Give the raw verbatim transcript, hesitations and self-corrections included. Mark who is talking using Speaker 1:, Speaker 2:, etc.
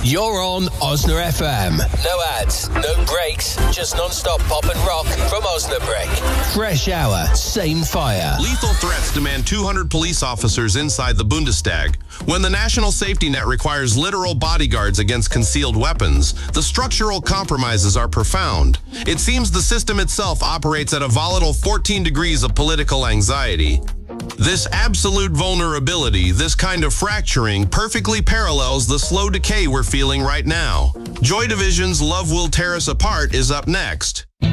Speaker 1: You're on Osna F M. No ads, no breaks, just non-stop pop and rock from Osnabrück. Fresh hour, same fire.
Speaker 2: Lethal threats demand two hundred police officers inside the Bundestag. When the national safety net requires literal bodyguards against concealed weapons, the structural compromises are profound. It seems the system itself operates at a volatile fourteen degrees of political anxiety. This absolute vulnerability, this kind of fracturing, perfectly parallels the slow decay we're feeling right now. Joy Division's Love Will Tear Us Apart is up next.